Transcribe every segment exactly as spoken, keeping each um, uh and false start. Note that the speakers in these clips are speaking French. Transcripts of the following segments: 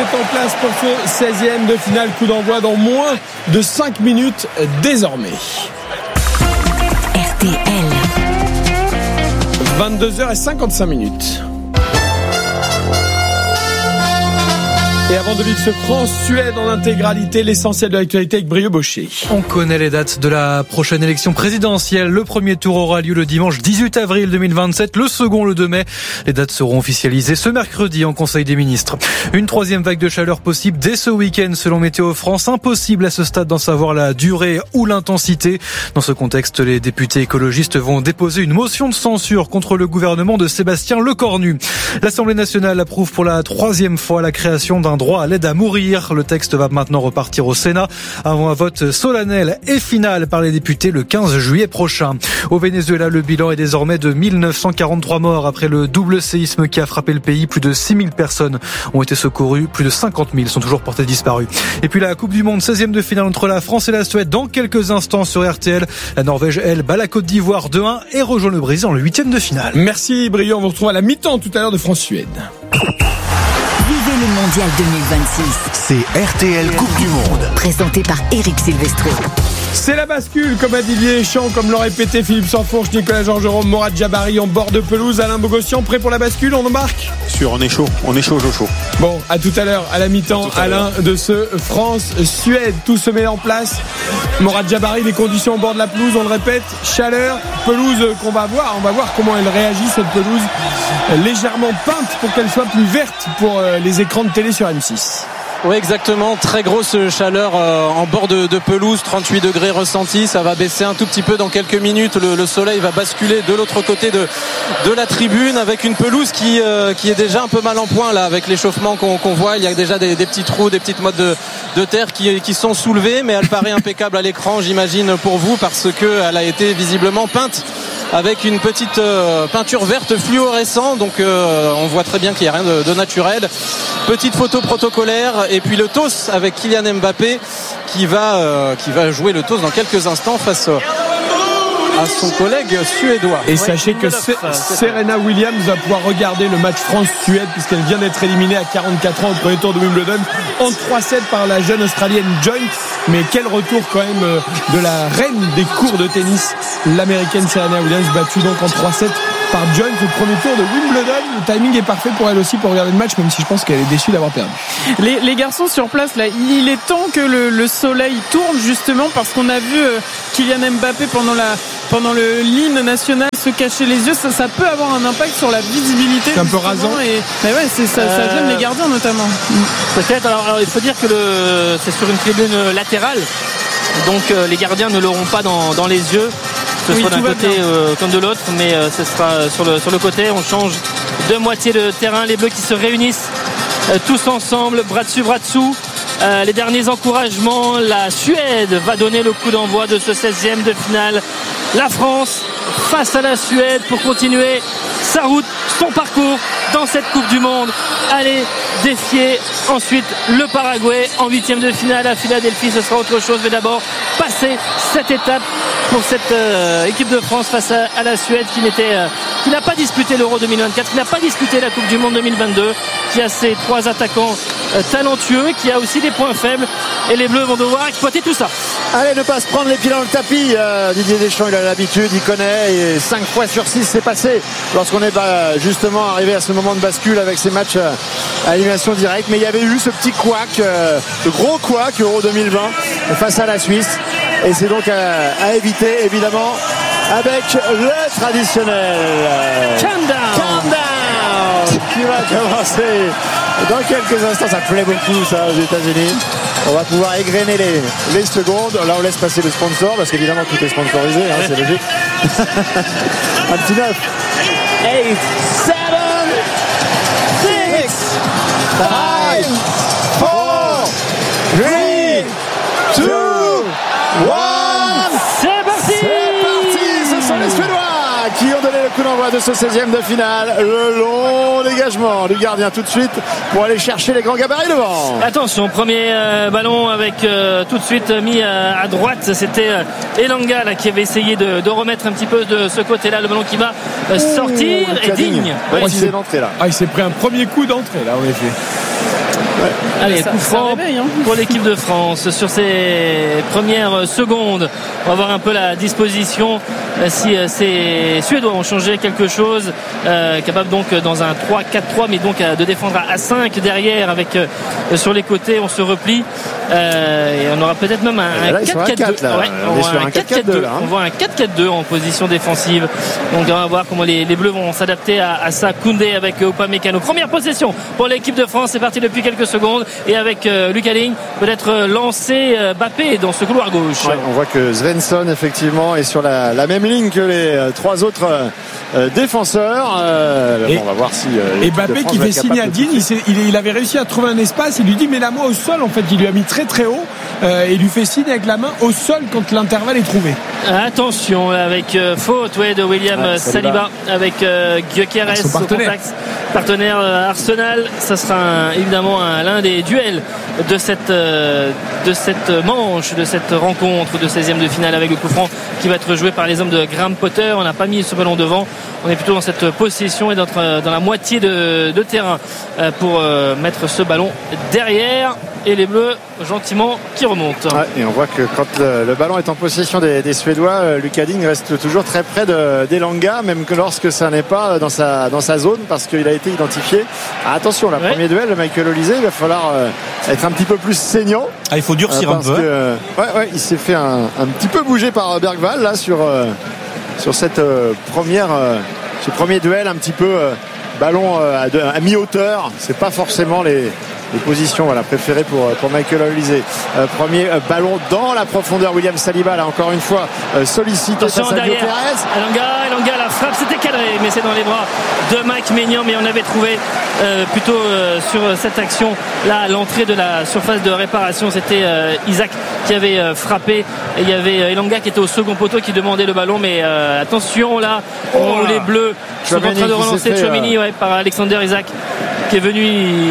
est en place pour ce seizième de finale. Coup d'envoi dans moins de cinq minutes désormais. R T L. vingt-deux heures cinquante-cinq minutes. Et avant de vivre ce France-Suède en intégralité, l'essentiel de l'actualité avec Brio Bochet. On connaît les dates de la prochaine élection présidentielle. Le premier tour aura lieu le dimanche dix-huit avril deux mille vingt-sept, le second le deux mai. Les dates seront officialisées ce mercredi en Conseil des ministres. Une troisième vague de chaleur possible dès ce week-end selon Météo France. Impossible à ce stade d'en savoir la durée ou l'intensité. Dans ce contexte, les députés écologistes vont déposer une motion de censure contre le gouvernement de Sébastien Lecornu. L'Assemblée nationale approuve pour la troisième fois la création d'un droit à l'aide à mourir. Le texte va maintenant repartir au Sénat avant un vote solennel et final par les députés le quinze juillet prochain. Au Venezuela, le bilan est désormais de mille neuf cent quarante-trois morts après le double séisme qui a frappé le pays. Plus de six mille personnes ont été secourues, plus de cinquante mille sont toujours portées disparues. Et puis la Coupe du Monde, seizième de finale entre la France et la Suède dans quelques instants sur R T L. La Norvège, elle, bat la Côte d'Ivoire deux un et rejoint le Brésil en le huitième de finale. Merci Brio, on vous retrouve à la mi-temps tout à l'heure de France-Suède. Vivez le mondial deux mille vingt-six. C'est R T L Coupe du Monde. Présenté par Eric Silvestro. C'est la bascule, comme a Didier Deschamps, comme l'ont répété Philippe Sansfourche, Nicolas Georgerot, Morad Jabari en bord de pelouse. Alain Bogossian, prêt pour la bascule, on embarque ? Sûr, on est chaud, on est chaud, chaud, chaud. Bon, à tout à l'heure, à la mi-temps, Alain, de ce France-Suède. Tout se met en place. Morad Jabari, les conditions au bord de la pelouse, on le répète, chaleur, pelouse qu'on va voir. On va voir comment elle réagit, cette pelouse légèrement peinte pour qu'elle soit plus verte pour les écrans de télé sur M six. Oui, exactement, très grosse chaleur euh, en bord de, de pelouse, trente-huit degrés ressentis, ça va baisser un tout petit peu dans quelques minutes, le, le soleil va basculer de l'autre côté de, de la tribune avec une pelouse qui, euh, qui est déjà un peu mal en point là, avec l'échauffement qu'on, qu'on voit, il y a déjà des, des petits trous, des petites mottes de, de terre qui, qui sont soulevées, mais elle paraît impeccable à l'écran, j'imagine, pour vous, parce qu'elle a été visiblement peinte avec une petite euh, peinture verte fluorescente, donc euh, on voit très bien qu'il n'y a rien de, de naturel. Petite photo protocolaire et puis le toss avec Kylian Mbappé qui va, euh, qui va jouer le toss dans quelques instants face à son collègue suédois. Et sachez que C- Serena Williams va pouvoir regarder le match France-Suède puisqu'elle vient d'être éliminée à quarante-quatre ans au premier tour de Wimbledon en trois sept par la jeune Australienne Joyce. Mais quel retour quand même de la reine des cours de tennis, l'américaine Serena Williams, battue donc en trois sept par Joyce au premier tour de Wimbledon. Le timing est parfait pour elle aussi pour regarder le match, même si je pense qu'elle est déçue d'avoir perdu. Les, les garçons sur place, là, il est temps que le, le soleil tourne justement parce qu'on a vu euh, Kylian Mbappé pendant la pendant le l'hymne national se cacher les yeux. Ça, ça peut avoir un impact sur la visibilité. C'est un peu rasant. Et, mais ouais, c'est, ça, ça gêne euh, les gardiens notamment. Peut-être. Alors, alors il faut dire que le, c'est sur une tribune latérale, donc euh, les gardiens ne l'auront pas dans, dans les yeux. Que ce oui, soit d'un côté euh, comme de l'autre, mais euh, ce sera sur le, sur le côté. On change de moitié de terrain. Les Bleus qui se réunissent euh, tous ensemble, bras dessus, bras dessous. Euh, les derniers encouragements. La Suède va donner le coup d'envoi de ce seizième de finale. La France face à la Suède pour continuer sa route, son parcours dans cette Coupe du Monde. Aller défier ensuite le Paraguay en huitième de finale à Philadelphie. Ce sera autre chose, mais d'abord passer cette étape pour cette euh, équipe de France face à, à la Suède qui n'était, euh, qui n'a pas disputé l'Euro deux mille vingt-quatre, qui n'a pas disputé la Coupe du Monde deux mille vingt-deux, qui a ses trois attaquants euh, talentueux, qui a aussi des points faibles, et les Bleus vont devoir exploiter tout ça. Allez, ne pas se prendre les pieds dans le tapis. euh, Didier Deschamps, il a l'habitude, il connaît, et cinq fois sur six c'est passé lorsqu'on est bah, justement arrivé à ce moment de bascule avec ces matchs euh, à élimination directe. Mais il y avait eu ce petit couac, euh, ce gros couac Euro deux mille vingt face à la Suisse, et c'est donc à, à éviter évidemment avec le traditionnel Countdown, Countdown qui va commencer dans quelques instants. Ça plaît beaucoup ça aux États-Unis. On va pouvoir égrener les, les secondes. Là on laisse passer le sponsor parce qu'évidemment tout est sponsorisé, hein, c'est logique. Un petit neuf. eight, seven, six, five, four, three, two, one. C'est parti. C'est parti. Ce sont les Suédois qui ont donné le coup d'envoi de ce seizième de finale. Le long dégagement du gardien tout de suite pour aller chercher les grands gabarits devant. Attention, premier euh, ballon avec euh, tout de suite mis euh, à droite. C'était euh, Elanga là, qui avait essayé de, de remettre un petit peu de ce côté-là. Le ballon qui va euh, sortir. Ouh, et digne. Ouais, ouais, il, s'est, d'entrée, là. Ah, il s'est pris un premier coup d'entrée là en effet. Ouais. Allez, coup franc réveille, hein. Pour l'équipe de France sur ces premières secondes. On va voir un peu la disposition, si ces Suédois ont changé quelque chose, euh, capable donc dans un trois quatre trois, mais donc de défendre à cinq derrière avec euh, sur les côtés, on se replie euh, et on aura peut-être même un, un quatre quatre deux. Ouais, on, on voit un quatre quatre deux. On voit un quatre quatre deux en position défensive. Donc on va voir comment les, les Bleus vont s'adapter à, à ça. Koundé avec Upamecano. Première possession pour l'équipe de France. C'est parti depuis quelques secondes et avec euh, Lucas Digne peut-être lancé euh, Mbappé dans ce couloir gauche. Ouais, on voit que Svensson effectivement est sur la, la même ligne que les euh, trois autres euh, défenseurs. Euh, et, bon, on va voir si euh, et Mbappé qui fait signe à Digne, il, il, il avait réussi à trouver un espace. Il lui dit mets la main au sol. En fait, il lui a mis très très haut euh, et il lui fait signe avec la main au sol quand l'intervalle est trouvé. Attention avec euh, faute ouais, de William ouais, Saliba avec euh, Gyökeres au contact. Partenaire euh, Arsenal. Ça sera un, évidemment un, l'un des duels de cette euh, de cette manche, de cette rencontre de seizième de finale avec le coup franc qui va être joué par les hommes de Graham Potter. On n'a pas mis ce ballon devant. On est plutôt dans cette position et dans, dans la moitié de, de terrain pour mettre ce ballon derrière. Et les Bleus gentiment qui remontent. Ouais, et on voit que quand le, le ballon est en possession des, des Suédois, Lucas Digne reste toujours très près de, d'Elanga, même que lorsque ça n'est pas dans sa, dans sa zone, parce qu'il a été identifié. Ah, attention, le ouais. premier duel, Michael Olise, il va falloir euh, être un petit peu plus saignant. Ah, il faut durcir euh, un peu. Que, euh, ouais, ouais, il s'est fait un, un petit peu bouger par Bergvall là sur euh, sur cette euh, première, euh, ce premier duel, un petit peu euh, ballon euh, à, à mi-hauteur. C'est pas forcément les les positions voilà, préférées pour, pour Michael Olise. Euh, premier euh, ballon dans la profondeur. William Saliba, là encore une fois, euh, sollicite face à Gyökeres. Elanga, Elanga, la frappe, c'était cadré, mais c'est dans les bras de Mike Maignan. Mais on avait trouvé euh, plutôt euh, sur cette action, là, à l'entrée de la surface de réparation, c'était euh, Isaac qui avait euh, frappé. Et il y avait Elanga qui était au second poteau qui demandait le ballon. Mais euh, attention, là, oh, les Bleus sont en train de relancer Tchouaméni euh... ouais, par Alexander Isaac, qui est venu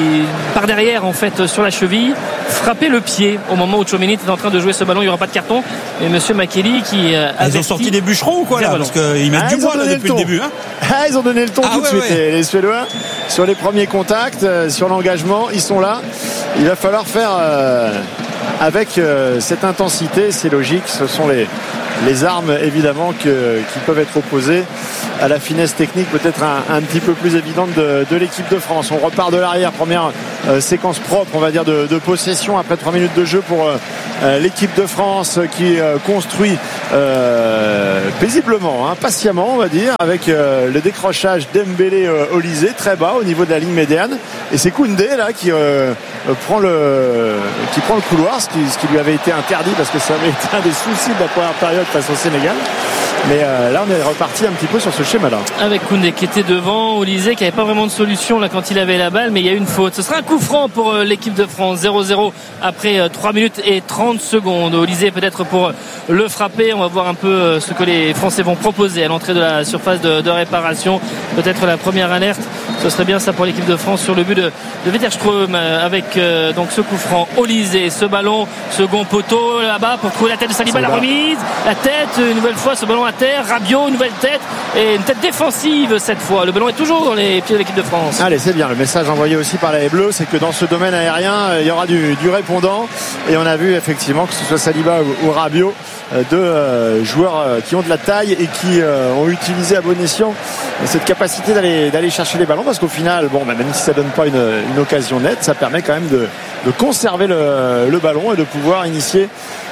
par derrière en fait sur la cheville, frapper le pied au moment où Tchouaméni était en train de jouer ce ballon. Il n'y aura pas de carton. Et Monsieur Makely qui a ah, ils ont sorti des bûcherons ou quoi là, parce qu'ils mettent ah, du bois là depuis le, le début hein. Ah, ils ont donné le ton ah, tout ouais, de suite ouais. les Suédois sur les premiers contacts, euh, sur l'engagement, ils sont là. Il va falloir faire euh, avec euh, cette intensité, c'est logique. Ce sont les les armes évidemment que, qui peuvent être opposées à la finesse technique peut-être un, un petit peu plus évidente de, de l'équipe de France. On repart de l'arrière, première euh, séquence propre on va dire de, de possession après trois minutes de jeu pour euh, l'équipe de France qui euh, construit euh, paisiblement, hein, patiemment on va dire, avec euh, le décrochage d'Embélé euh, Olise très bas au niveau de la ligne médiane, et c'est Koundé là qui euh, prend le qui prend le couloir, ce qui, ce qui lui avait été interdit parce que ça avait été un des soucis de la première période face au Sénégal. Mais euh, là on est reparti un petit peu sur ce schéma là avec Koundé qui était devant, Olise qui n'avait pas vraiment de solution là quand il avait la balle, mais il y a une faute. Ce sera un coup franc pour euh, l'équipe de France. Zéro zéro après euh, trois minutes et trente secondes. Olise peut-être pour euh, le frapper. On va voir un peu euh, ce que les Français vont proposer à l'entrée de la surface de, de réparation. Peut-être la première alerte, ce serait bien ça pour l'équipe de France sur le but de, de Wetterström euh, avec euh, donc ce coup franc. Olise, ce ballon, second poteau là-bas pour trouver la tête de Saliba, la remise, la tête une nouvelle fois, ce ballon à terre, Rabiot, une nouvelle tête et une tête défensive cette fois. Le ballon est toujours dans les pieds de l'équipe de France. Allez, c'est bien. Le message envoyé aussi par les Bleus, c'est que dans ce domaine aérien, il y aura du, du répondant. Et on a vu effectivement que ce soit Saliba ou, ou Rabiot, deux euh, joueurs euh, qui ont de la taille et qui euh, ont utilisé à bon escient cette capacité d'aller, d'aller chercher les ballons, parce qu'au final, bon, bah, même si ça donne pas une, une occasion nette, ça permet quand même de, de conserver le, le ballon et de pouvoir initier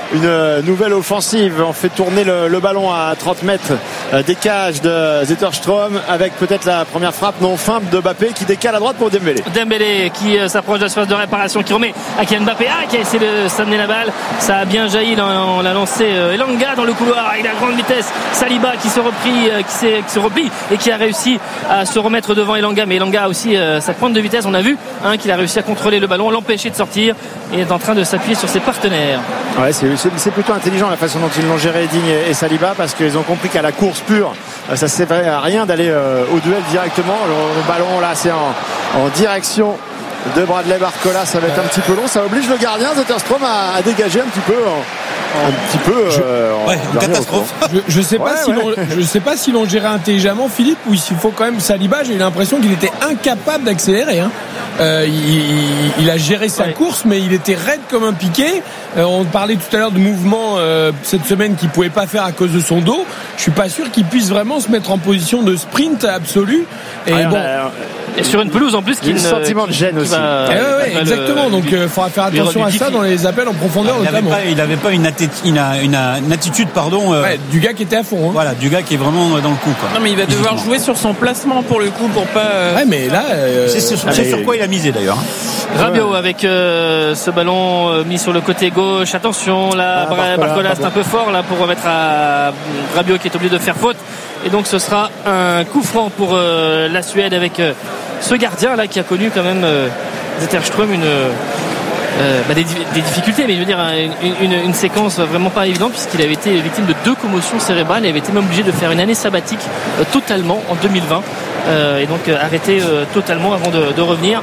une nouvelle offensive. On fait tourner le, le ballon à trente mètres euh, des cages de Zetterstrom avec peut-être la première frappe non feinte de Mbappé qui décale à droite pour Dembélé. Dembélé qui euh, s'approche de la surface de réparation, qui remet à Kylian Mbappé, ah, qui a essayé de s'amener la balle. Ça a bien jailli, on l'a lancé euh, Elanga dans le couloir avec la grande vitesse. Saliba qui se replie, euh, qui, s'est, qui se replie et qui a réussi à se remettre devant Elanga, mais Elanga a aussi euh, sa pointe de vitesse. On a vu hein, qu'il a réussi à contrôler le ballon, l'empêcher de sortir et est en train de s'appuyer sur ses partenaires. Ouais, c'est c'est plutôt intelligent la façon dont ils l'ont géré, Digne et Saliba, parce qu'ils ont compris qu'à la course pure ça ne servait à rien d'aller au duel directement. Le, le ballon là c'est en, en direction de Bradley Barcola, ça va être un petit peu long, ça oblige le gardien Zetterstrom à, à dégager un petit peu en, un petit peu euh, je, ouais, en catastrophe. Je, je sais pas ouais, si ouais. l'on, je sais pas si l'on gérait intelligemment Philippe, ou s'il faut quand même Saliba, j'ai eu l'impression qu'il était incapable d'accélérer hein. Euh, il, il, il a géré sa ouais. course, mais il était raide comme un piquet. Euh, on parlait tout à l'heure de mouvements euh, cette semaine qu'il pouvait pas faire à cause de son dos. Je suis pas sûr qu'il puisse vraiment se mettre en position de sprint absolu. Et ah, bon. Bah, Et sur une pelouse en plus qui a un sentiment de gêne aussi. Va, eh ouais, ouais, exactement. Le, donc il euh, faudra faire attention à ça dans les appels en profondeur. Il n'avait pas, il avait pas une, attitude, une, une, une attitude, pardon. Euh, ouais, du gars qui était à fond. Hein. Voilà, du gars qui est vraiment dans le coup. Quoi. Non mais il va devoir jouer sur son placement pour le coup pour pas. Euh... Ouais, mais là. Euh, c'est, c'est, c'est allez, sur quoi il a misé d'ailleurs. Rabiot avec euh, ce ballon euh, mis sur le côté gauche. Attention, là, ah, Barcola, Barcola c'est un peu fort là pour remettre à Rabiot qui est obligé de faire faute. Et donc ce sera un coup franc pour euh, la Suède avec euh, ce gardien là qui a connu quand même euh, Zetterström une euh, bah, des, des difficultés, mais je veux dire une, une, une séquence vraiment pas évidente puisqu'il avait été victime de deux commotions cérébrales et avait été même obligé de faire une année sabbatique euh, totalement en deux mille vingt euh, et donc euh, arrêté euh, totalement avant de, de revenir.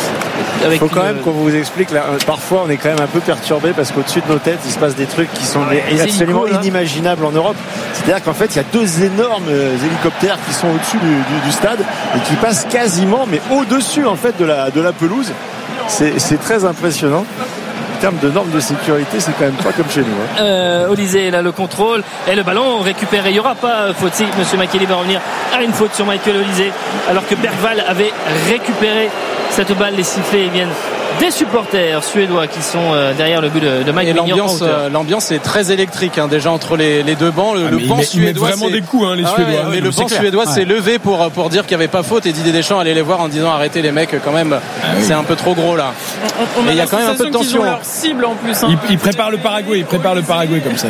Il faut quand une... même qu'on vous explique là, parfois on est quand même un peu perturbé parce qu'au-dessus de nos têtes il se passe des trucs qui sont ouais, des, absolument hélicos, inimaginables en Europe. C'est-à-dire qu'en fait il y a deux énormes hélicoptères qui sont au-dessus du, du, du stade et qui passent quasiment mais au-dessus en fait de la, de la pelouse. C'est, c'est très impressionnant. En termes de normes de sécurité, c'est quand même pas comme chez nous. Hein. Euh, Olysée, là, le contrôle et le ballon récupéré. Il n'y aura pas faute. Si Monsieur Makélé va revenir à une faute sur Michael Olysée, alors que Bergvall avait récupéré cette balle. Les sifflets viennent des supporters suédois qui sont derrière le but de, de Mike et l'ambiance, euh, l'ambiance est très électrique hein, déjà entre les, les deux bancs. Le, ah, le banc met, suédois vraiment c'est... des coups hein, les ah, Suédois. Ouais, mais le banc suédois ouais. s'est levé pour pour dire qu'il n'y avait pas faute et Didier Deschamps allait les voir en disant arrêtez les mecs quand même. Ah, oui. C'est un peu trop gros là. On, on et il y a quand même un peu de tension. Ils ont leur cible en plus. Hein. Il, il prépare le Paraguay. Il prépare le Paraguay comme ça.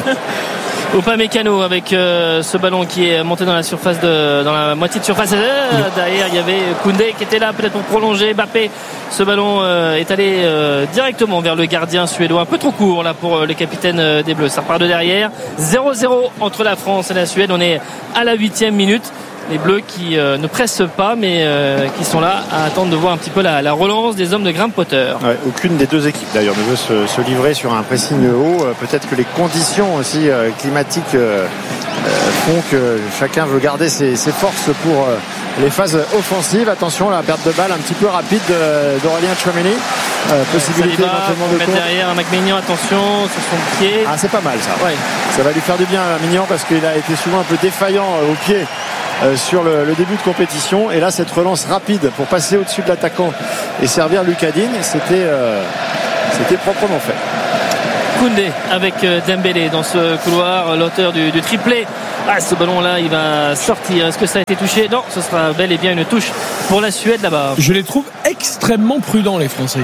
Upamecano avec euh, ce ballon qui est monté dans la surface de, dans la moitié de surface. Euh, derrière il y avait Koundé qui était là peut-être pour prolonger. Mbappé, ce ballon euh, est allé euh, directement vers le gardien suédois, un peu trop court là pour euh, le capitaine euh, des Bleus. Ça repart de derrière. zéro zéro entre la France et la Suède. On est à la huitième minute. Les Bleus qui euh, ne pressent pas mais euh, qui sont là à attendre de voir un petit peu la, la relance des hommes de Graham Potter. Ouais, aucune des deux équipes d'ailleurs ne veut se, se livrer sur un pressing haut. Euh, peut-être que les conditions aussi euh, climatiques euh, euh, font que chacun veut garder ses, ses forces pour euh, les phases offensives. Attention, la perte de balle un petit peu rapide de, d'Aurélien Tchouaméni. Euh, possibilité Saliba, éventuellement de mettre derrière un McMahon, attention sur son pied. Ah, c'est pas mal ça. Ouais. Ça va lui faire du bien à Mignon parce qu'il a été souvent un peu défaillant euh, au pied. Euh, sur le, le début de compétition et là cette relance rapide pour passer au-dessus de l'attaquant et servir Lucadine c'était, euh, c'était proprement fait. Koundé avec euh, Dembélé dans ce couloir, l'auteur du, du triplé. Ah, ce ballon là il va sortir, est-ce que ça a été touché? Non, ce sera bel et bien une touche pour la Suède là-bas. Je les trouve extrêmement prudents les Français.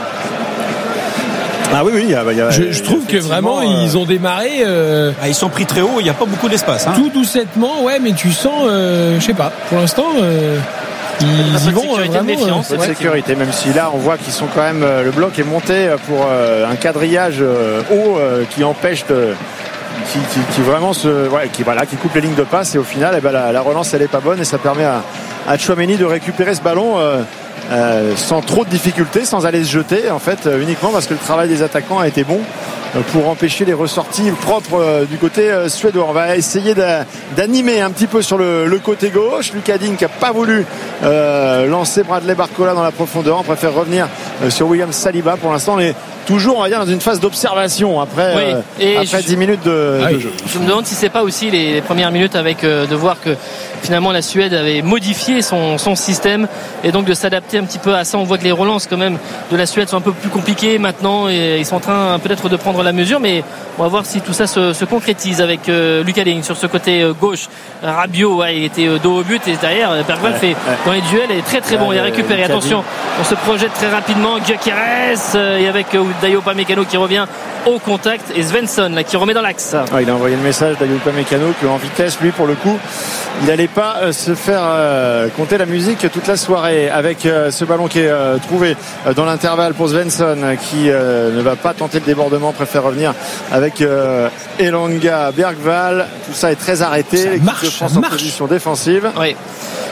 Ah oui, oui, il y a, il y a, je, je trouve que vraiment, euh... ils ont démarré. Euh... Ah, ils sont pris très haut, il n'y a pas beaucoup d'espace. Hein. Tout doucettement, ouais, mais tu sens, euh, je sais pas, pour l'instant, euh, ils y vont euh, vraiment. Pas de sécurité, même si là, on voit qu'ils sont quand même. Le bloc est monté pour euh, un quadrillage euh, haut euh, qui empêche de. Qui, qui, qui vraiment se, ouais, qui, voilà, qui coupe les lignes de passe et au final, eh ben, la, la relance, elle est pas bonne et ça permet à, à Tchouaméni de récupérer ce ballon. Euh, Euh, sans trop de difficultés, sans aller se jeter en fait, euh, uniquement parce que le travail des attaquants a été bon euh, pour empêcher les ressorties propres euh, du côté euh, suédois. On va essayer d'a, d'animer un petit peu sur le, le côté gauche. Lucadine qui n'a pas voulu euh, lancer Bradley Barcola dans la profondeur, on préfère revenir euh, sur William Saliba. Pour l'instant on est toujours, on va dire, dans une phase d'observation après, oui. euh, et après je, dix minutes de, ah, de jeu. Je me demande si c'est pas aussi les, les premières minutes avec euh, de voir que finalement la Suède avait modifié son, son système et donc de s'adapter un petit peu à ça. On voit que les relances quand même de la Suède sont un peu plus compliquées maintenant et ils sont en train peut-être de prendre la mesure, mais on va voir si tout ça se, se concrétise avec euh, Lucadine sur ce côté euh, gauche. Rabiot, ouais, il était euh, dos au but et derrière Bergvall ouais, fait ouais. dans les duels, il est très très bon, ouais, il a récupéré. Lucadine. Attention, on se projette très rapidement. Gyökeres euh, et avec euh, Dayo Upamecano qui revient au contact et Svensson là qui remet dans l'axe. Ouais, il a envoyé le message Dayo Upamecano qu'en vitesse, lui pour le coup, il n'allait pas euh, se faire euh, compter la musique toute la soirée avec euh, ce ballon qui est euh, trouvé euh, dans l'intervalle pour Svensson qui euh, ne va pas tenter le débordement, préfère revenir avec euh, Elanga, Bergvall. Tout ça est très arrêté. Ça marche, de France en position défensive. Oui.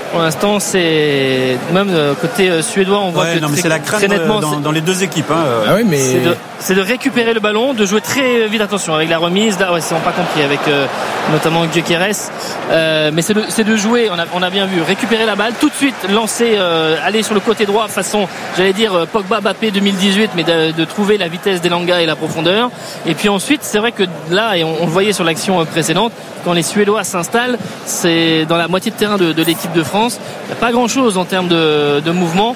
Pour l'instant, c'est même côté suédois, on voit ouais, que non, très, mais c'est la crainte très nettement, dans, dans les deux équipes. Hein. Ah oui, mais c'est de, c'est de récupérer le ballon, de jouer très vite. Attention avec la remise. Là, ouais, c'est pas compris avec euh, notamment Gyökeres. Euh, mais c'est de, c'est de jouer. On a, on a bien vu récupérer la balle, tout de suite lancer, euh, aller sur le côté droit, façon, j'allais dire Pogba, Mbappé deux mille dix-huit, mais de, de trouver la vitesse d'Elanga et la profondeur. Et puis ensuite, c'est vrai que là, et on, on le voyait sur l'action précédente, quand les Suédois s'installent, c'est dans la moitié de terrain de, de l'équipe de France. Il n'y a pas grand-chose en termes de, de mouvement.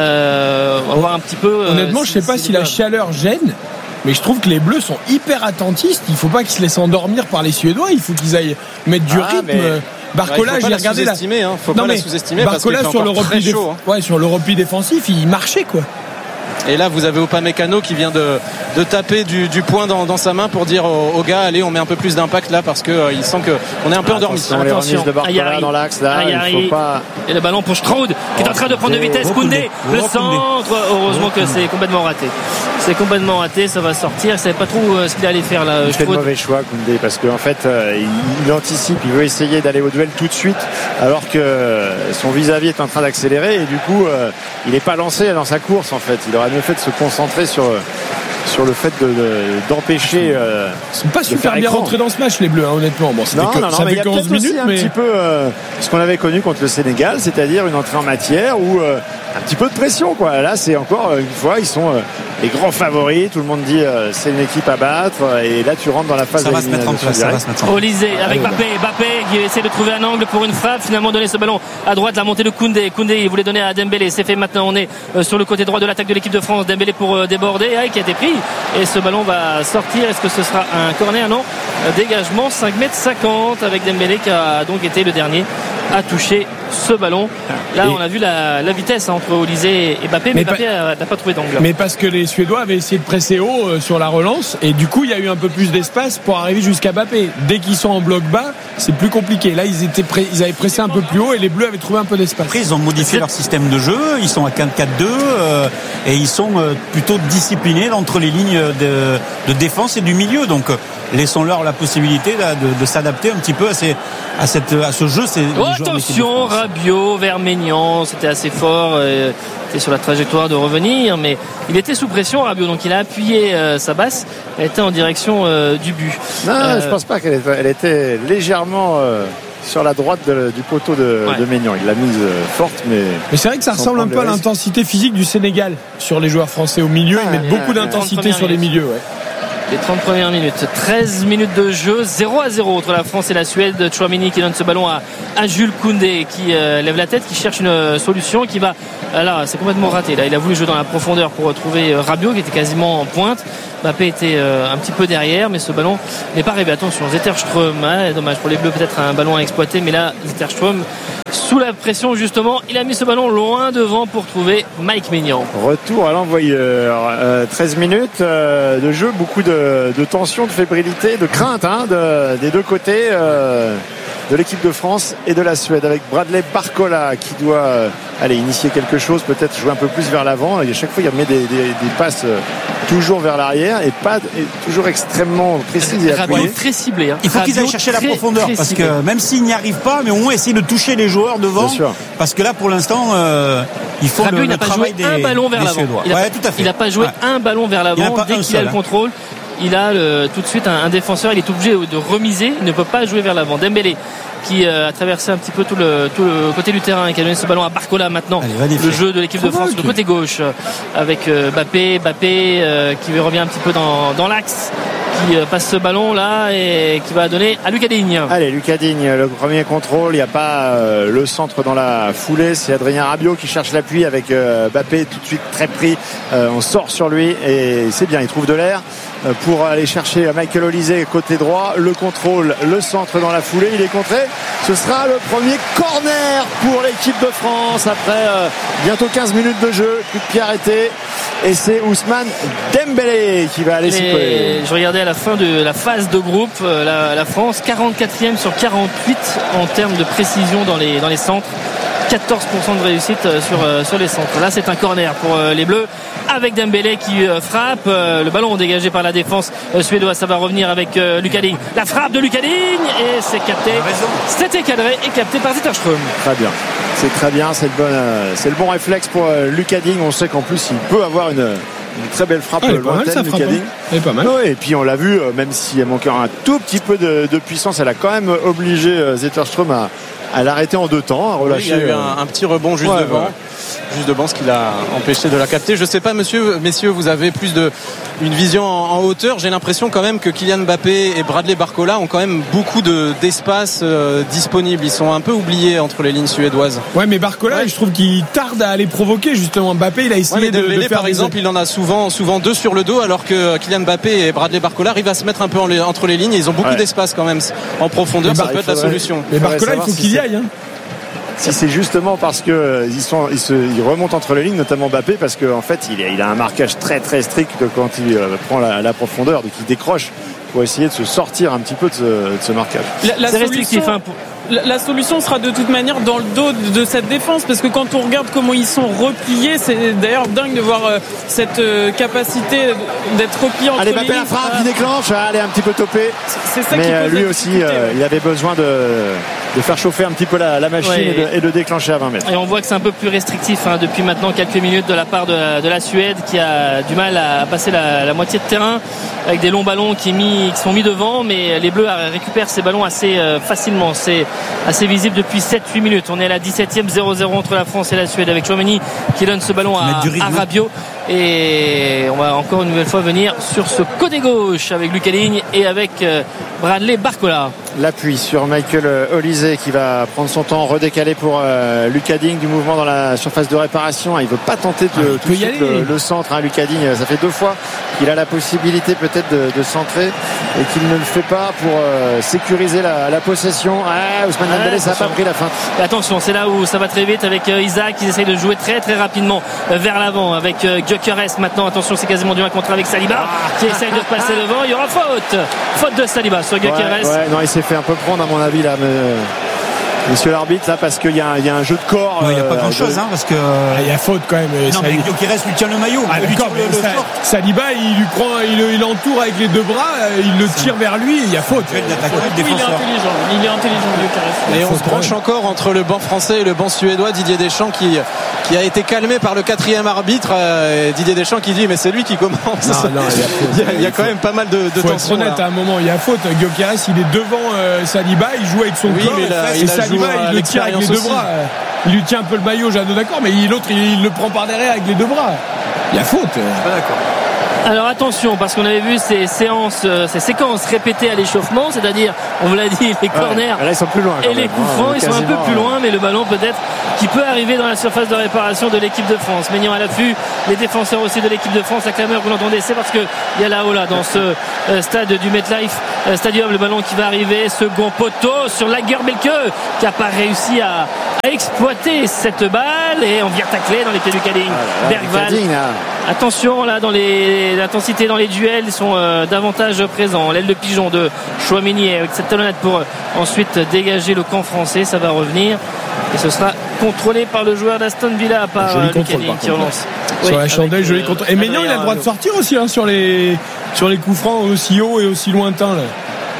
Euh, on va voir un petit peu. Honnêtement, euh, je sais si, pas si si la chaleur gêne, mais je trouve que les Bleus sont hyper attentistes. Il faut pas qu'ils se laissent endormir par les Suédois. Il faut qu'ils aillent mettre du ah, rythme. Mais... Barcola, ouais, j'ai regardé là. Hein. Faut non, pas mais la sous-estimer Barcola parce sur le repli déf... hein. ouais, sur le repli défensif, il marchait quoi. Et là, vous avez Upamecano qui vient de, de taper du, du poing dans, dans sa main pour dire aux, aux gars, allez, on met un peu plus d'impact là parce que euh, il sent que on est un peu endormi. Attention, les remises de Barcola dans l'axe là, il faut pas. Et le ballon pour Stroud qui est en train de prendre de vitesse. Koundé, le centre. Heureusement que c'est complètement raté. C'est complètement raté, ça va sortir. Il savait pas trop ce qu'il allait faire là. Il fait le mauvais choix, Koundé, parce qu'en fait, euh, il, il anticipe, il veut essayer d'aller au duel tout de suite, alors que son vis-à-vis est en train d'accélérer et du coup, euh, il n'est pas lancé dans sa course en fait. Il aurait mieux fait de se concentrer sur sur le fait de, de, d'empêcher. Euh, Ils sont pas super bien rentrés dans ce match les Bleus, hein, honnêtement. Bon, c'était non, que, non, non, ça mais fait il y a quinze minutes, aussi un mais petit peu euh, ce qu'on avait connu contre le Sénégal, c'est-à-dire une entrée en matière où euh, un petit peu de pression, quoi. Là, c'est encore une fois, ils sont euh, les grands favoris. Tout le monde dit euh, c'est une équipe à battre, et là, tu rentres dans la phase. Ça va se mettre en place. Ça va se mettre en place. Olysée avec Mbappé, Mbappé qui essaie de trouver un angle pour une frappe. Finalement, donner ce ballon à droite, la montée de Koundé. Koundé, il voulait donner à Dembélé. C'est fait maintenant. On est euh, sur le côté droit de l'attaque de l'équipe de France. Dembélé pour euh, déborder, ah, qui a été pris. Et ce ballon va sortir. Est-ce que ce sera un corner? Non. Dégagement cinq mètres cinquante avec Dembélé qui a donc été le dernier à toucher ce ballon. Là, et on a vu la, la vitesse entre Olysée et Mbappé, mais, mais Mbappé n'a pas, pas trouvé d'angle. Mais parce que les Suédois avaient essayé de presser haut euh, sur la relance, et du coup, il y a eu un peu plus d'espace pour arriver jusqu'à Mbappé. Dès qu'ils sont en bloc bas, c'est plus compliqué. Là, ils étaient pré- ils avaient pressé un peu plus haut, et les Bleus avaient trouvé un peu d'espace. Après, ils ont modifié leur système de jeu. Ils sont à quatre quatre deux euh, et ils sont euh, plutôt disciplinés entre les lignes de, de défense et du milieu. Donc, euh, laissons-leur la possibilité là, de, de s'adapter un petit peu à, ces, à, cette, à ce jeu. C'est oh, attention, Rabiot vers Maignan, c'était assez fort, euh, était sur la trajectoire de revenir, mais il était sous pression, Rabiot, donc il a appuyé euh, sa basse, elle était en direction euh, du but. Non, euh, je pense pas qu'elle était, elle était légèrement euh, sur la droite de, du poteau de, ouais. de Maignan. Il l'a mise euh, forte, mais. Mais c'est vrai que ça ressemble un peu à l'intensité physique du Sénégal sur les joueurs français au milieu. Ah, ils mettent beaucoup d'intensité sur les milieux. Ouais. Les trente premières minutes, treize minutes de jeu, zéro à zéro entre la France et la Suède. Chouameni qui donne ce ballon à, à Jules Koundé qui euh, lève la tête, qui cherche une solution, qui va euh, là, c'est complètement raté. Là, il a voulu jouer dans la profondeur pour trouver euh, Rabiot qui était quasiment en pointe. Mbappé était euh, un petit peu derrière, mais ce ballon n'est pas arrivé. Attention, Zetterström, hein, dommage pour les Bleus, peut-être un ballon à exploiter, mais là, Zetterström, sous la pression justement, il a mis ce ballon loin devant pour trouver Mike Maignan. Retour à l'envoyeur, euh, treize minutes euh, de jeu, beaucoup de, de tension, de fébrilité, de crainte hein, de, des deux côtés euh, de l'équipe de France et de la Suède, avec Bradley Barcola qui doit euh, aller initier quelque chose, peut-être jouer un peu plus vers l'avant, et à chaque fois il met des, des, des passes euh, toujours vers l'arrière et pas et toujours extrêmement précises et appuyées. Très ciblé. Hein. Il faut Rabiot qu'ils aillent chercher très, la profondeur parce ciblé. Que même s'ils n'y arrivent pas, mais au moins essayer de toucher les joueurs devant, parce que là pour l'instant euh, il faut Rabiot, le, il n'a le pas travail joué des, un ballon vers l'avant. Il ouais, tout à fait. Il n'a pas joué ouais. un ballon vers l'avant. Dès qu'il seul, a le contrôle, il a le, tout de suite un, un défenseur. Il est obligé de remiser. Il ne peut pas jouer vers l'avant. Dembélé qui euh, a traversé un petit peu tout le, tout le côté du terrain et qui a donné ce ballon à Barcola maintenant. Allez, le jeu de l'équipe de France sur le côté gauche avec euh, Mbappé, Mbappé euh, qui revient un petit peu dans, dans l'axe, qui euh, passe ce ballon là et qui va donner à Lucas Digne. Allez, Lucas Digne, le premier contrôle, il n'y a pas euh, le centre dans la foulée, c'est Adrien Rabiot qui cherche l'appui avec euh, Mbappé tout de suite très pris, euh, on sort sur lui et c'est bien, il trouve de l'air pour aller chercher Michael Olysée côté droit, le contrôle, le centre dans la foulée, il est contré, ce sera le premier corner pour l'équipe de France après euh, bientôt quinze minutes de jeu, coup de pied arrêté et c'est Ousmane Dembélé qui va aller s'y coller. Je regardais à la fin de la phase de groupe, la, la France quarante-quatrième sur quarante-huit en termes de précision dans les, dans les centres. quatorze pour cent de réussite sur, sur les centres. Là, c'est un corner pour les Bleus avec Dembélé qui frappe. Le ballon dégagé par la défense suédoise. Ça va revenir avec Lucas Digne. La frappe de Lucas Digne et c'est capté. C'était cadré et capté par Zetterström. Très bien. C'est très bien. C'est le bon, c'est le bon réflexe pour Lucas Digne. On sait qu'en plus, il peut avoir une, une très belle frappe ah, lointaine. Lucas Digne. Elle est pas mal. Ouais, et puis on l'a vu, même si elle manquait un tout petit peu de, de puissance, elle a quand même obligé Zetterström à à l'arrêter en deux temps, à relâcher. Oui, il y a eu un, un petit rebond juste ouais, devant, ouais. juste devant, ce qui l'a empêché de la capter. Je sais pas, monsieur, messieurs, vous avez plus de une vision en, en hauteur. J'ai l'impression quand même que Kylian Mbappé et Bradley Barcola ont quand même beaucoup de d'espace euh, disponible. Ils sont un peu oubliés entre les lignes suédoises. Ouais, mais Barcola, ouais. je trouve qu'il tarde à aller provoquer justement. Mbappé, il a essayé ouais, de, Dembélé, de faire par exemple, des... il en a souvent, souvent deux sur le dos, alors que Kylian Mbappé et Bradley Barcola arrivent à se mettre un peu en les, entre les lignes. Et ils ont beaucoup ouais. d'espace quand même en profondeur. Ça Bar- peut être faudrait... la solution. Mais Barcola, il faut qu'il y aille. Hein. Si c'est justement parce que euh, ils sont, ils se, ils remontent entre les lignes, notamment Mbappé, parce qu'en en fait, il a, il a un marquage très très strict quand il euh, prend la, la profondeur, donc il décroche pour essayer de se sortir un petit peu de ce, de ce marquage. La, la c'est restrictif. Hein, pour... La, la solution sera de toute manière dans le dos de, de cette défense, parce que quand on regarde comment ils sont repliés, c'est d'ailleurs dingue de voir euh, cette euh, capacité d'être replié entre allez, les lignes. Allez, Mbappé la frappe, il déclenche, allez un petit peu topé. C'est ça mais qui euh, lui aussi, euh, il avait besoin de, de faire chauffer un petit peu la, la machine ouais, et, de, et de déclencher à vingt mètres. Et on voit que c'est un peu plus restrictif hein, depuis maintenant quelques minutes de la part de la, de la Suède, qui a du mal à passer la, la moitié de terrain avec des longs ballons qui, mis, qui sont mis devant, mais les Bleus récupèrent ces ballons assez euh, facilement. C'est assez visible depuis sept huit minutes. On est à la dix-septième, zéro zéro entre la France et la Suède, avec Tchouaméni qui donne ce ballon à, à Rabiot. Et on va encore une nouvelle fois venir sur ce côté gauche avec Lucas Digne et avec euh, Bradley Barcola. L'appui sur Michael Olise qui va prendre son temps, redécaler pour euh, Lucas Digne, du mouvement dans la surface de réparation. Il ne veut pas tenter de, ah, tout de suite le, le centre. Hein, Lucas Digne, ça fait deux fois qu'il a la possibilité peut-être de, de centrer et qu'il ne le fait pas pour euh, sécuriser la, la possession. Ah, Ousmane Dembélé, ah, ça n'a pas pris la fin. Et attention, c'est là où ça va très vite avec euh, Isaac. Ils essayent de jouer très très rapidement euh, vers l'avant avec euh, Gyökeres maintenant. Attention, c'est quasiment du un contre avec Saliba ah. qui essaye de passer devant. Il y aura faute. Faute de Saliba sur Gyökeres. Ouais, ouais, non, il s'est fait un peu prendre à mon avis là, mais... Monsieur l'arbitre là, parce qu'il y, y a un jeu de corps. Il n'y a pas euh, grand chose de... hein, parce que il y a faute quand même. Non mais Gyökeres lui tient le maillot. Ah, lui tient le, le ça, Saliba il lui prend, il, il l'entoure avec les deux bras, il le tire vers lui. Il y a faute. Il est intelligent. Il est intelligent Gyökeres. Et on se branche encore entre le banc français et le banc suédois. Didier Deschamps qui qui a été calmé par le quatrième arbitre. Euh, Didier Deschamps qui dit mais c'est lui qui commence. Non, non, il, y a, il, y a, il y a quand même pas mal de, de faut tension. Être honnête, là. à un moment il y a faute. Gyökeres il est devant euh, Saliba, il joue avec son oui, corps mais là, et il Saliba il le tire avec les deux aussi. bras. Il lui tient un peu le maillot, Jeannot, d'accord, mais l'autre il, il le prend par derrière avec les deux bras. Il y a faute. Pas d'accord. Alors attention, parce qu'on avait vu ces séances, ces séquences répétées à l'échauffement, c'est-à-dire, on vous l'a dit, les corners ouais, là, ils sont plus loin, et les coups francs, ils sont un peu plus loin, mais le ballon peut-être qui peut arriver dans la surface de réparation de l'équipe de France. Maignan à l'affût, les défenseurs aussi de l'équipe de France, la clameur que vous l'entendez, c'est parce qu'il y a là-haut, là, dans ce stade du MetLife Stadium, le ballon qui va arriver, second poteau sur Lagerbielke, qui n'a pas réussi à, à exploiter cette balle, et on vient tacler dans les pieds du Cading. Ah, Bergval. Attention là dans les l'intensité dans les duels, ils sont euh, davantage présents. L'aile de pigeon de Tchouaméni avec cette talonnette pour euh, ensuite dégager le camp français, ça va revenir et ce sera contrôlé par le joueur d'Aston Villa par euh, Lucas Digne qui relance. Sur oui, la chandelle, joli contrôle. Et Maignan il a le droit de sortir aussi hein, sur les sur les coups francs aussi hauts et aussi lointains là.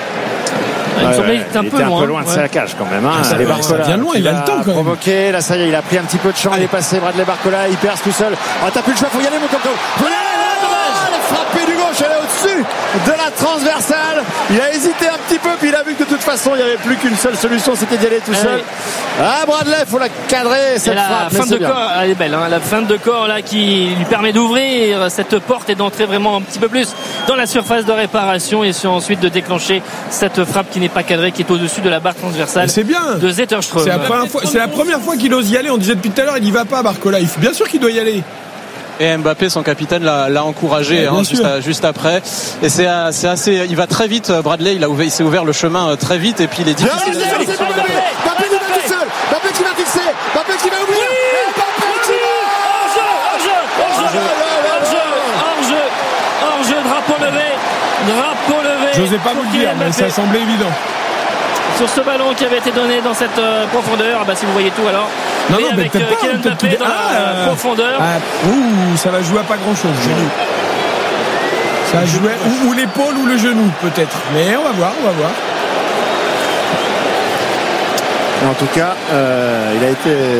Il me semblait qu'il était un il peu était loin. un peu loin de ouais. sa cage quand même. Hein. Ça, les ouais, ça vient loin, il a le temps quand même. Provoqué, là ça y est, il a pris un petit peu de champ, il est passé Bradley Barcola, il perce tout seul. Oh, t'as plus le choix, faut y aller mon coco. Voilà, frappé du gauche, elle est au-dessus de la transversale. Il a hésité un petit peu, puis il a vu que de toute façon il n'y avait plus qu'une seule solution, c'était d'y aller tout seul. Ah Bradley, faut la cadrer cette et la frappe. Fin de corps, elle est belle, hein, la fin de corps là qui lui permet d'ouvrir cette porte et d'entrer vraiment un petit peu plus dans la surface de réparation et ensuite de déclencher cette frappe qui n'est pas cadrée, qui est au-dessus de la barre transversale. C'est bien. De Zetterström. C'est la première fois, c'est la première fois qu'il ose y aller. On disait depuis tout à l'heure, il n'y va pas, Barcola. Bien sûr qu'il doit y aller. Et Mbappé, son capitaine, l'a, l'a encouragé hein, juste, à, juste après. Et c'est, c'est assez, il va très vite. Bradley, il a ouvert, il s'est ouvert le chemin très vite. Et puis il est difficile. Mbappé qui va tout seul. Mbappé qui va fixer. Mbappé qui va ouvrir. Mbappé qui va. Hors jeu, hors jeu, hors jeu, hors jeu, drapeau levé, drapeau levé. J'osais pas vous le dire, mais ça semblait évident. Sur ce ballon qui avait été donné dans cette euh, profondeur, bah, si vous voyez tout alors, Non, mais non, mais avec peut-être euh, pas, Kylian peut-être Mbappé qu'il- dans ah, la euh, profondeur. Ah, ouh, ça va jouer à pas grand-chose. Ça va jouer ou, ou l'épaule ou le genou, peut-être. Mais on va voir, on va voir. En tout cas, euh, il a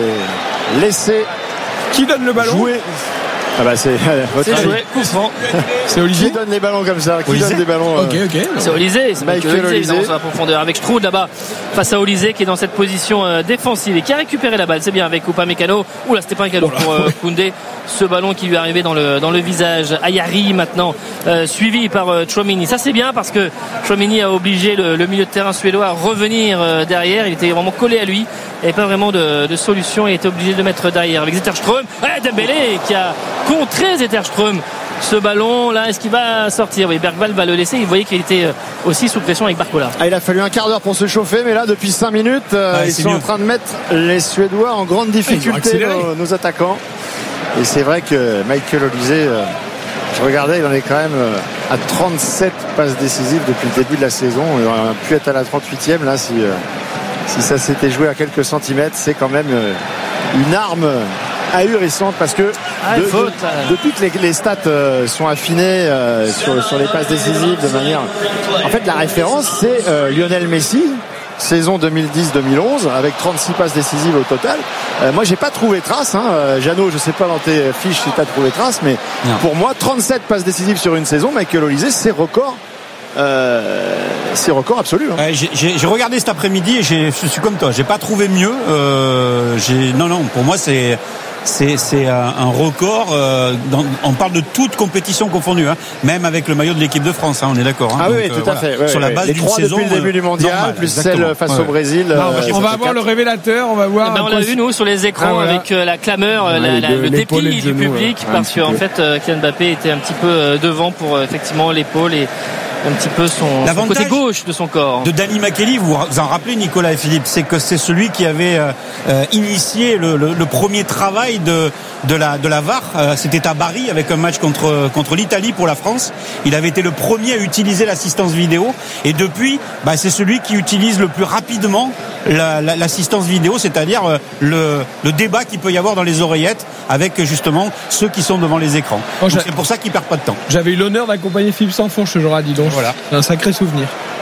été laissé. Qui donne le ballon? Jouer. Ah bah c'est votre C'est avis. joué, coup franc. C'est Olivier. Qui donne les ballons comme ça? Qui Olysée. donne des ballons? Ok, euh, ok. C'est Olysée, c'est Michael Michael Olysée évidemment Olysée. sur la profondeur avec Stroud là-bas face à Olysée qui est dans cette position euh, défensive et qui a récupéré la balle. C'est bien avec Upamecano. Oula, c'était pas un cadeau pour euh, Koundé. Ce ballon qui lui est arrivé dans le dans le visage. Ayari maintenant euh, suivi par euh, Tchouaméni. Ça c'est bien parce que Tchouaméni a obligé le, le milieu de terrain suédois à revenir euh, derrière. Il était vraiment collé à lui. Il n'y avait pas vraiment de, de solution. Il était obligé de le mettre derrière avec Zetterström. Eh, Dembélé qui a contré Zetterström. Ce ballon là, est-ce qu'il va sortir? Oui, Bergvall va le laisser. Il voyait qu'il était aussi sous pression avec Barcola. Ah, il a fallu un quart d'heure pour se chauffer, mais là depuis cinq minutes euh, Ouais, ils c'est sont mieux. en train de mettre les Suédois en grande difficulté, accéléré. nos, nos attaquants. Et c'est vrai que Michael Olysée, euh, je regardais, il en est quand même euh, à trente-sept passes décisives depuis le début de la saison. Il aurait pu être à la trente-huitième là si, euh, si ça s'était joué à quelques centimètres. C'est quand même euh, une arme ahurissante parce que Ah, de- faute, de- là. depuis que les, les stats euh, sont affinés euh, sur, sur les passes décisives de manière... En fait, la référence, c'est euh, Lionel Messi, saison deux mille dix deux mille onze, avec trente-six passes décisives au total. Euh, moi, j'ai pas trouvé trace. Hein. Euh, Jeannot, je sais pas dans tes fiches si tu as trouvé trace, mais Non. pour moi, trente-sept passes décisives sur une saison, Michael Olysée, c'est record. Euh, c'est record absolu. Hein. Ouais, j'ai- j'ai j'ai regardé cet après-midi et j'ai- je suis comme toi, j'ai pas trouvé mieux. Euh, j'ai non non, pour moi c'est c'est c'est un, un record. Euh, dans, on parle de toute compétition confondue, hein, même avec le maillot de l'équipe de France. Hein, on est d'accord. Hein, Ah oui, donc, tout euh, à voilà. fait. Ouais, Sur ouais. la base les d'une trois saison depuis le début du euh, mondial, normale, plus exactement. celle face Ouais, au ouais. Brésil. Non, euh, on va ça fait avoir quatre. le révélateur, on va voir. Eh ben, on à l'a quoi- vu nous sur les écrans Ah, voilà. avec euh, la clameur, euh, Ouais, la- la- les- le l'épaule et dépit le du genou, public ouais, un parce petit qu'en peu. fait euh, Kylian Mbappé était un petit peu euh, devant pour euh, effectivement l'épaule et un petit peu son, son L'avantage côté gauche de son corps. De Danny Makely, vous vous en rappelez Nicolas et Philippe, c'est que c'est celui qui avait euh, euh, initié le, le, le premier travail de de la de la V A R. Euh, C'était à Bari avec un match contre contre l'Italie pour la France. Il avait été le premier à utiliser l'assistance vidéo et depuis, bah, c'est celui qui utilise le plus rapidement la- la- l'assistance vidéo, c'est-à-dire euh, le le débat qu'il peut y avoir dans les oreillettes avec justement ceux qui sont devant les écrans. Oh, Donc j'ai- c'est pour ça qu'il perd pas de temps. J'avais eu l'honneur d'accompagner Philippe Sanfonche ce jour-là, dis donc. Voilà. C'est un sacré souvenir.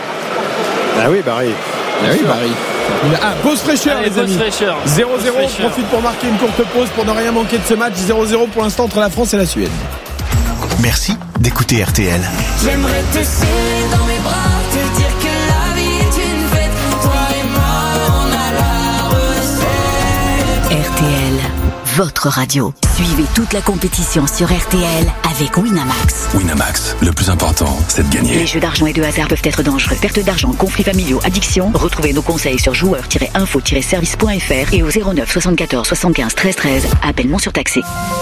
Ah oui, Barry. Ah oui, Paris. Ah, pause fraîcheur, Allez, les pause amis. fraîcheur. zéro zéro, Pause on fraîcheur. profite pour marquer une courte pause pour ne rien manquer de ce match. zéro zéro pour l'instant entre la France et la Suède. Merci d'écouter R T L. J'aimerais te serrer dans mes bras, te dire que la vie est une fête. Toi et moi, on a la recette. R T L, votre radio. Suivez toute la compétition sur R T L avec Winamax. Winamax, le plus important, c'est de gagner. Les jeux d'argent et de hasard peuvent être dangereux. Perte d'argent, conflits familiaux, addiction. Retrouvez nos conseils sur joueurs tiret info tiret service point f r et au zéro neuf soixante-quatorze soixante-quinze treize treize. Appel non surtaxé.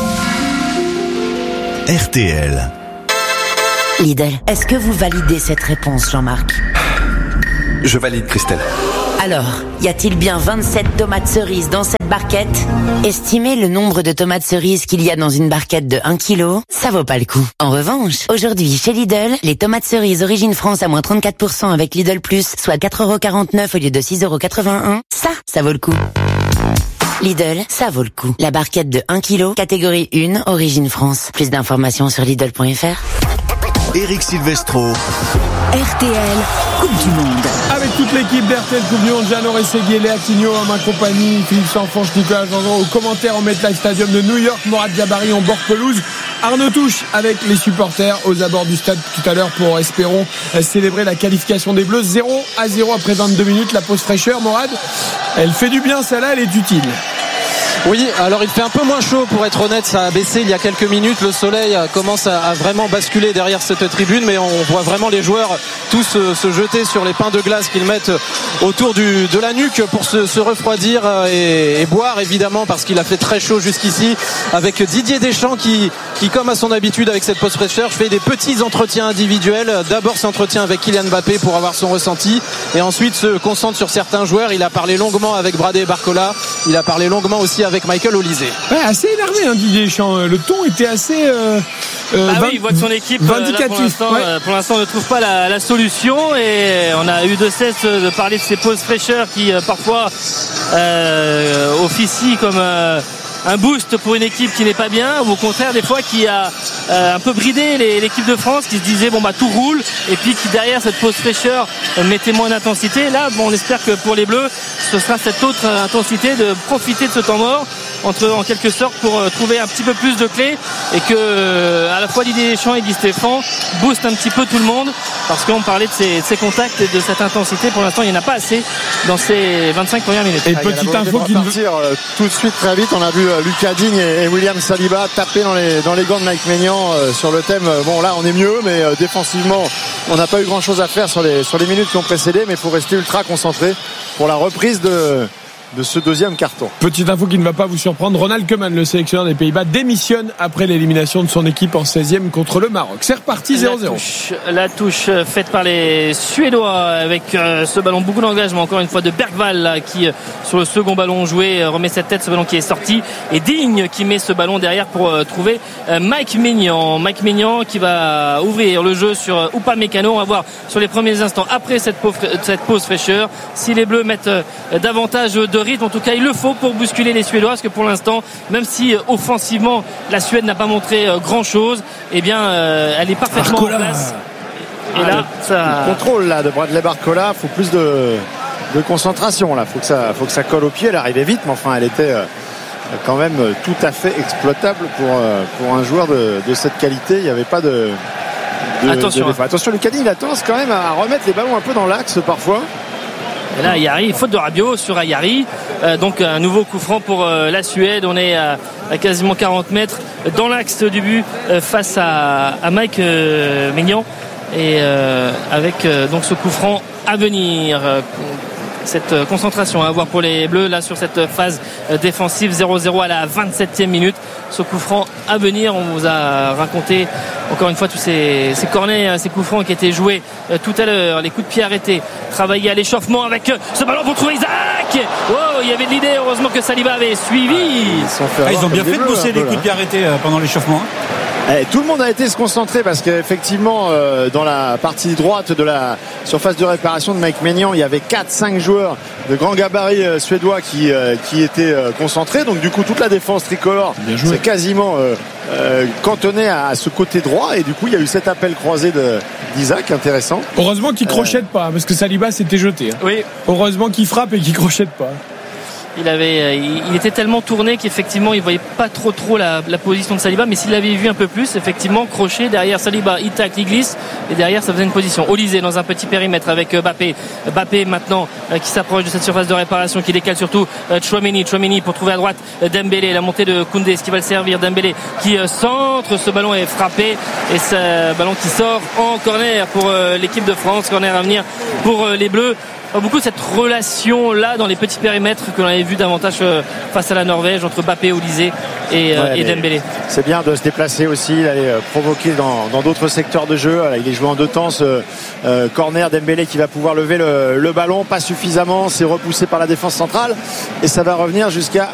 R T L. Lidl, est-ce que vous validez cette réponse, Jean-Marc? Je valide, Christelle. Alors, y a-t-il bien vingt-sept tomates cerises dans cette barquette? Estimez le nombre de tomates cerises qu'il y a dans une barquette de un kilo, ça vaut pas le coup. En revanche, aujourd'hui, chez Lidl, les tomates cerises Origine France à moins trente-quatre pour cent avec Lidl Plus, soit quatre euros quarante-neuf au lieu de six euros quatre-vingt-un, ça, ça vaut le coup. Lidl, ça vaut le coup. La barquette de un kilo, catégorie un, Origine France. Plus d'informations sur Lidl point f r. Eric Silvestro. R T L, Coupe du Monde. Avec toute l'équipe d'R T L Coupe du Monde, Jeannot Rességuier, Léa Tigno, à ma compagnie, Philippe Sanfonche, Nicolas Jean-Jean, au commentaire en MetLife Stadium de New York, Morad Jabari en bord pelouse, Arnaud Touche avec les supporters aux abords du stade tout à l'heure pour, espérons, célébrer la qualification des Bleus. zéro à zéro après vingt-deux minutes, la pause fraîcheur. Morad, elle fait du bien, celle-là, elle est utile. Oui, alors il fait un peu moins chaud pour être honnête, ça a baissé il y a quelques minutes, le soleil commence à, à vraiment basculer derrière cette tribune, mais on voit vraiment les joueurs tous se, se jeter sur les pains de glace qu'ils mettent autour du, de la nuque pour se, se refroidir et, et boire évidemment parce qu'il a fait très chaud jusqu'ici, avec Didier Deschamps qui, qui comme à son habitude avec cette pause fraîcheur fait des petits entretiens individuels. D'abord s'entretient avec Kylian Mbappé pour avoir son ressenti et ensuite se concentre sur certains joueurs. Il a parlé longuement avec Bradé Barcola, il a parlé longuement aussi aussi avec Michael Olise. Ouais, assez énervé, hein, Didier Deschamps. Le ton était assez euh, euh, bah oui, il voit que son équipe vindicatif. Là, pour, l'instant, ouais. euh, pour l'instant ne trouve pas la, la solution, et on a eu de cesse de parler de ces pauses fraîcheurs qui euh, parfois euh, officient comme euh, un boost pour une équipe qui n'est pas bien, ou au contraire des fois qui a euh, un peu bridé les, l'équipe de France, qui se disait bon bah tout roule, et puis qui derrière cette pause fraîcheur euh, mettait moins d'intensité. Là bon, on espère que pour les Bleus ce sera cette autre intensité, de profiter de ce temps mort entre, en quelque sorte, pour euh, trouver un petit peu plus de clés, et que euh, à la fois Didier Deschamps et Guy Stéphane boostent un petit peu tout le monde, parce qu'on parlait de ces, de ces contacts et de cette intensité. Pour l'instant il n'y en a pas assez dans ces vingt-cinq premières minutes. Et ah, petite info qui partir euh, tout de suite très vite, on a vu euh, Lucas Digne et, et William Saliba taper dans les, dans les gants de Mike Maignan euh, sur le thème, euh, bon là on est mieux, mais euh, défensivement on n'a pas eu grand chose à faire sur les, sur les minutes qui ont précédé, mais il faut rester ultra concentré pour la reprise de de ce deuxième carton. Petite info qui ne va pas vous surprendre, Ronald Koeman, le sélectionneur des Pays-Bas, démissionne après l'élimination de son équipe en seizième contre le Maroc. C'est reparti zéro zéro. La touche, la touche faite par les Suédois avec euh, ce ballon, beaucoup d'engagement encore une fois de Bergvall là, qui euh, sur le second ballon joué remet cette tête, ce ballon qui est sorti, et Digne qui met ce ballon derrière pour euh, trouver euh, Mike Maignan. Mike Maignan qui va ouvrir le jeu sur euh, Upamecano. On va voir sur les premiers instants après cette pause, cette pause fraîcheur si les Bleus mettent euh, davantage de rythme. En tout cas il le faut pour bousculer les Suédois, parce que pour l'instant même si euh, offensivement la Suède n'a pas montré euh, grand chose, eh bien euh, elle est parfaitement Barcola en place, et ah, là le, ça... le contrôle là de Bradley Barcola, faut plus de, de concentration là, faut que ça faut que ça colle au pied. Elle arrivait vite, mais enfin elle était euh, quand même tout à fait exploitable pour, euh, pour un joueur de, de cette qualité. Il n'y avait pas de, de attention de, attention Lucas Digne, il a tendance quand même à remettre les ballons un peu dans l'axe parfois. Et là Ayari, faute de Rabiot sur Ayari, euh, donc un nouveau coup franc pour euh, la Suède. On est à, à quasiment quarante mètres dans l'axe du but, euh, face à, à Mike euh, Maignan, et euh, avec euh, donc ce coup franc à venir. Euh, cette concentration à avoir pour les Bleus là sur cette phase défensive. Zéro zéro à la vingt-septième minute, ce coup franc à venir. On vous a raconté encore une fois tous ces, ces corners, ces coups francs qui étaient joués tout à l'heure, les coups de pied arrêtés, travailler à l'échauffement avec ce ballon pour trouver Isaac. Oh, il y avait de l'idée, heureusement que Saliba avait suivi. Ils, ah, ils ont bien fait de bosser les coups de pied arrêtés pendant l'échauffement. Eh, tout le monde a été se concentrer, parce qu'effectivement euh, dans la partie droite de la surface de réparation de Mike Maignan, il y avait quatre cinq joueurs de grand gabarit euh, suédois qui, euh, qui étaient euh, concentrés. Donc du coup toute la défense tricolore c'est quasiment euh, euh, cantonné à, à ce côté droit, et du coup il y a eu cet appel croisé de, d'Isaac intéressant. Heureusement qu'il crochette euh... pas, parce que Saliba s'était jeté. Hein. Oui. Heureusement qu'il frappe et qu'il crochette pas. Il avait, il était tellement tourné qu'effectivement il voyait pas trop trop la, la position de Saliba, mais s'il l'avait vu un peu plus, effectivement crochet derrière Saliba, il tacle, il glisse, et derrière ça faisait une position. Olise dans un petit périmètre avec Mbappé. Mbappé maintenant euh, qui s'approche de cette surface de réparation, qui décale surtout euh, Tchouaméni, Tchouaméni pour trouver à droite euh, Dembélé, la montée de Koundé, ce qui va le servir. Dembélé qui euh, centre, ce ballon est frappé, et ce ballon qui sort en corner pour euh, l'équipe de France. Corner à venir pour euh, les Bleus. Beaucoup cette relation là dans les petits périmètres que l'on avait vu davantage face à la Norvège entre Mbappé, Olise et, ouais, et Dembélé. C'est bien de se déplacer aussi, d'aller provoquer dans, dans d'autres secteurs de jeu. Il est joué en deux temps, ce euh, corner. Dembélé qui va pouvoir lever le, le ballon, pas suffisamment, c'est repoussé par la défense centrale, et ça va revenir jusqu'à